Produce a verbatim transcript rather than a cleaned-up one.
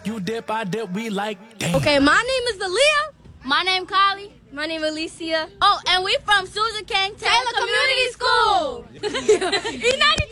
You dip, I dip, we like, damn. Okay, my name is Aaliyah. My name Kylie. My name is Alicia. Oh, and we from Susan King Taylor, Taylor Community, Community School. School. E ninety